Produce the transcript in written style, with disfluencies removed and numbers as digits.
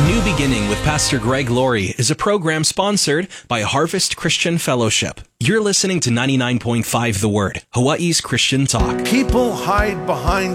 A New Beginning with Pastor Greg Laurie is a program sponsored by Harvest Christian Fellowship. You're listening to 99.5 The Word, Hawaii's Christian talk. People hide behind